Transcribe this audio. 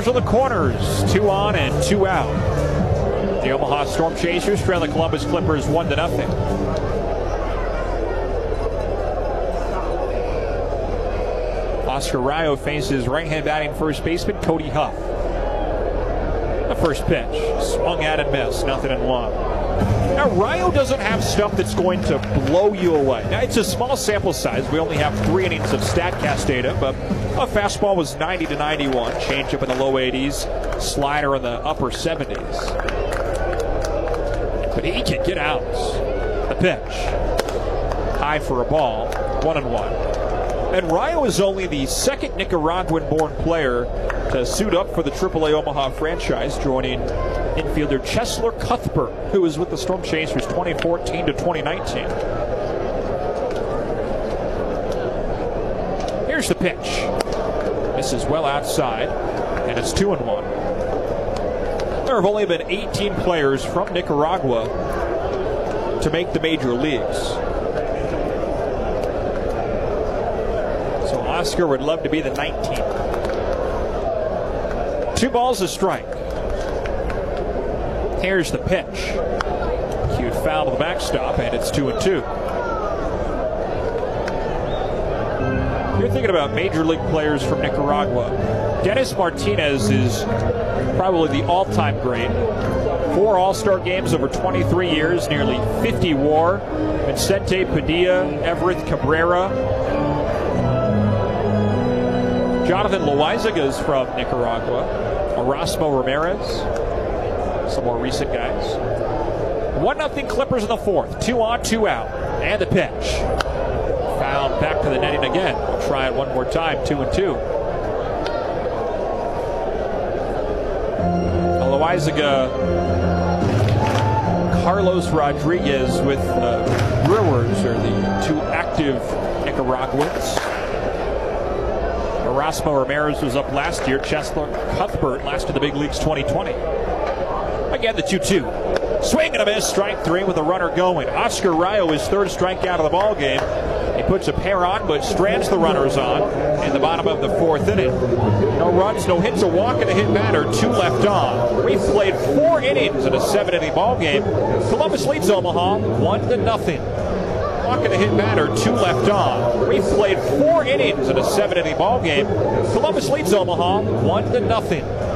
Runners on the corners, 2 on and 2 out. The Omaha Storm Chasers trail the Columbus Clippers 1-0. Oscar Rayo faces right-hand batting first baseman Cody Huff. The first pitch, swung at and missed, 0-1. Now, Rayo doesn't have stuff that's going to blow you away. Now, it's a small sample size. We only have 3 innings of StatCast data, but a fastball was 90 to 91, changeup in the low 80s, slider in the upper 70s. But he can get outs. The pitch, high for a ball, 1-1. And Rayo is only the second Nicaraguan-born player to suit up for the AAA Omaha franchise, joining infielder Chesler Cuthbert, who was with the Storm Chasers 2014 to 2019. Here's the pitch. Misses well outside, and it's 2-1. There have only been 18 players from Nicaragua to make the major leagues. So Oscar would love to be the 19th. 2 balls a strike. Here's the pitch. Cute foul to the backstop, and it's 2-2. You're thinking about major league players from Nicaragua. Dennis Martinez is probably the all-time great. 4 All-Star games over 23 years, nearly 50 WAR. Vicente Padilla, Everett Cabrera. Jonathan Loaizaga is from Nicaragua. Erasmo Ramirez. Some more recent guys. 1-0 Clippers in the 4th. 2 on, 2 out. And the pitch. Fouled back to the netting again. We'll try it one more time. 2-2. Loaizaga, Carlos Rodriguez with the Brewers are the 2 active Nicaraguans. Erasmo Ramirez was up last year. Chesler Cuthbert lasted the big leagues 2020. Again, the 2-2. Swing and a miss. Strike 3 with a runner going. Oscar Rayo, his 3rd strikeout of the ball game. He puts a pair on, but strands the runners on in the bottom of the 4th inning. No runs, no hits, a walk, and a hit batter. 2 left on. We've played 4 innings in a 7-inning ball game. Columbus leads Omaha 1-0. Walk and a hit batter. 2 left on. We've played 4 innings in a 7-inning ball game. Columbus leads Omaha 1-0.